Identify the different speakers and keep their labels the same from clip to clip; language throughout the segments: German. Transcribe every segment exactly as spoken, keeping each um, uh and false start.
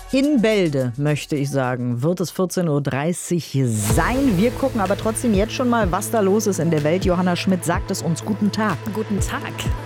Speaker 1: In Bälde, möchte ich sagen, wird es vierzehn Uhr dreißig sein. Wir gucken aber trotzdem jetzt schon mal, was da los ist in der Welt. Johanna Schmidt sagt es uns. Guten Tag.
Speaker 2: Guten Tag.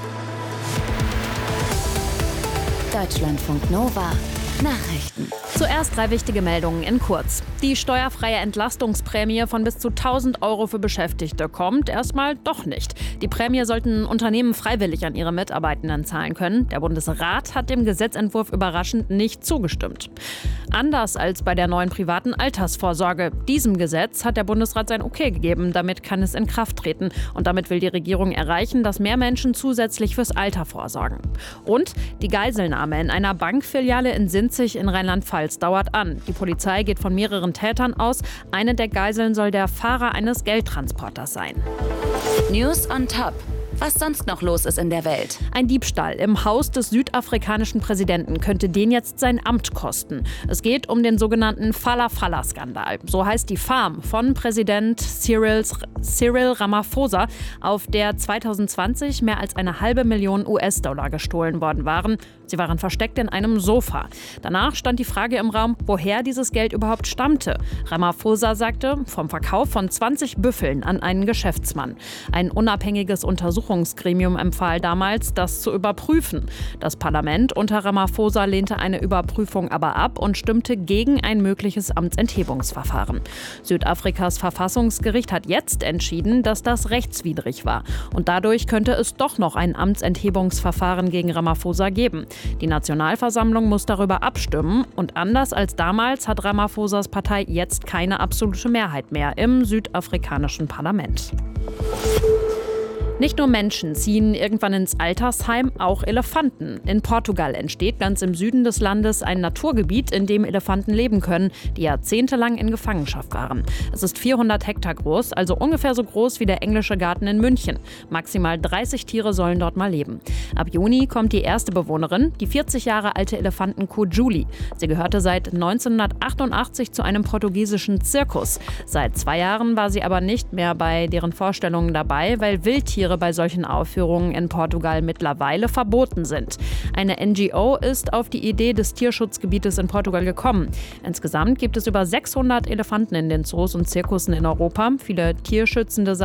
Speaker 3: Deutschlandfunk Nova. Nachrichten.
Speaker 2: Zuerst drei wichtige Meldungen in kurz. Die steuerfreie Entlastungsprämie von bis zu tausend Euro für Beschäftigte kommt erstmal doch nicht. Die Prämie sollten Unternehmen freiwillig an ihre Mitarbeitenden zahlen können. Der Bundesrat hat dem Gesetzentwurf überraschend nicht zugestimmt. Anders als bei der neuen privaten Altersvorsorge. Diesem Gesetz hat der Bundesrat sein Okay gegeben. Damit kann es in Kraft treten. Und damit will die Regierung erreichen, dass mehr Menschen zusätzlich fürs Alter vorsorgen. Und die Geiselnahme in einer Bankfiliale in Sinzig in Rheinland-Pfalz dauert an. Die Polizei geht von mehreren Tätern aus. Eine der Geiseln soll der Fahrer eines Geldtransporters sein.
Speaker 3: News on Top. Was sonst noch los ist in der Welt.
Speaker 2: Ein Diebstahl im Haus des südafrikanischen Präsidenten könnte den jetzt sein Amt kosten. Es geht um den sogenannten Fala-Fala-Skandal. So heißt die Farm von Präsident Cyril, Cyril Ramaphosa, auf der zwanzig zwanzig mehr als eine halbe Million U S-Dollar gestohlen worden waren. Sie waren versteckt in einem Sofa. Danach stand die Frage im Raum, woher dieses Geld überhaupt stammte. Ramaphosa sagte, vom Verkauf von zwanzig Büffeln an einen Geschäftsmann. Ein unabhängiges Untersuchungsgremium empfahl damals, das zu überprüfen. Das Parlament unter Ramaphosa lehnte eine Überprüfung aber ab und stimmte gegen ein mögliches Amtsenthebungsverfahren. Südafrikas Verfassungsgericht hat jetzt entschieden, dass das rechtswidrig war. Und dadurch könnte es doch noch ein Amtsenthebungsverfahren gegen Ramaphosa geben. Die Nationalversammlung muss darüber abstimmen und anders als damals hat Ramaphosas Partei jetzt keine absolute Mehrheit mehr im südafrikanischen Parlament. Nicht nur Menschen ziehen irgendwann ins Altersheim, auch Elefanten. In Portugal entsteht ganz im Süden des Landes ein Naturgebiet, in dem Elefanten leben können, die jahrzehntelang in Gefangenschaft waren. Es ist vierhundert Hektar groß, also ungefähr so groß wie der Englische Garten in München. Maximal dreißig Tiere sollen dort mal leben. Ab Juni kommt die erste Bewohnerin, die vierzig Jahre alte Elefantenkuh Julie. Sie gehörte seit neunzehnhundertachtundachtzig zu einem portugiesischen Zirkus. Seit zwei Jahren war sie aber nicht mehr bei deren Vorstellungen dabei, weil Wildtiere bei solchen Aufführungen in Portugal mittlerweile verboten sind. Eine N G O ist auf die Idee des Tierschutzgebietes in Portugal gekommen. Insgesamt gibt es über sechshundert Elefanten in den Zoos und Zirkussen in Europa. Viele Tierschützende sagen,